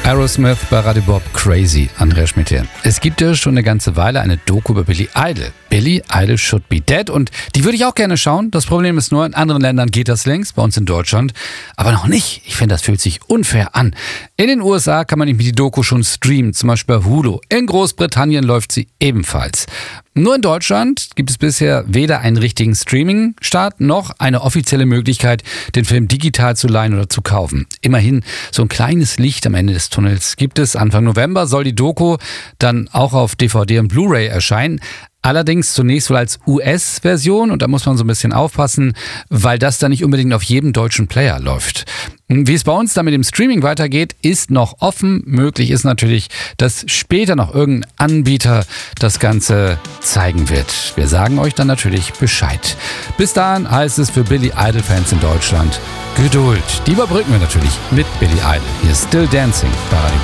Aerosmith bei Radio Bob Crazy, Andreas Schmidt hier. Es gibt ja schon eine ganze Weile eine Doku über Billy Idol. Billy Idol Should Be Dead, und die würde ich auch gerne schauen. Das Problem ist nur, in anderen Ländern geht das längst, bei uns in Deutschland aber noch nicht. Ich finde, das fühlt sich unfair an. In den USA kann man nämlich die Doku schon streamen, zum Beispiel bei Hulu. In Großbritannien läuft sie ebenfalls. Nur in Deutschland gibt es bisher weder einen richtigen Streaming-Start noch eine offizielle Möglichkeit, den Film digital zu leihen oder zu kaufen. Immerhin, so ein kleines Licht am Ende des Tunnels gibt es. Anfang November soll die Doku dann auch auf DVD und Blu-ray erscheinen. Allerdings zunächst wohl als US-Version, und da muss man so ein bisschen aufpassen, weil das dann nicht unbedingt auf jedem deutschen Player läuft. Wie es bei uns dann mit dem Streaming weitergeht, ist noch offen. Möglich ist natürlich, dass später noch irgendein Anbieter das Ganze zeigen wird. Wir sagen euch dann natürlich Bescheid. Bis dahin heißt es für Billy Idol-Fans in Deutschland Geduld. Die überbrücken wir natürlich mit Billy Idol. Hier ist Still Dancing bei Radio